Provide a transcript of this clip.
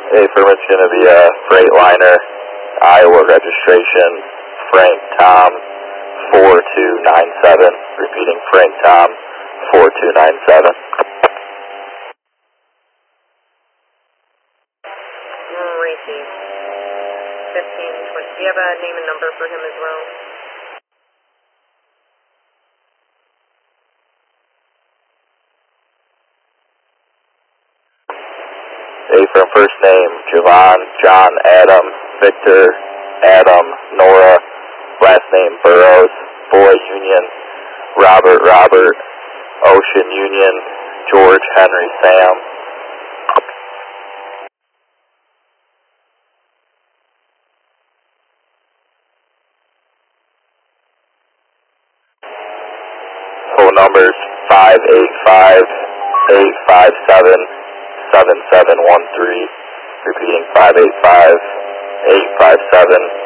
A firm, it's going to be a Freightliner, Iowa registration, Frank Tom 4297. Repeating, Frank Tom 4297. Received. 1520. Do you have a name and number for him as well? A firm, first name, Javon, John, Adam, Victor, Adam, Nora, last name, Burrows, Boy, Union, Robert, Robert, Ocean, Union, George, Henry, Sam. Phone numbers 585-857-7713. Repeating, 585-857